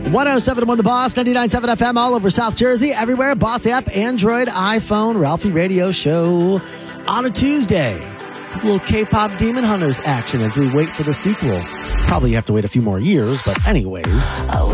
107.1 The Boss, 99.7 FM, all over South Jersey, everywhere. Boss app, Android, iPhone, Ralphie Radio Show on a Tuesday. A little K-pop Demon Hunters action as we wait for the sequel. Probably have to wait a few more years, but anyways.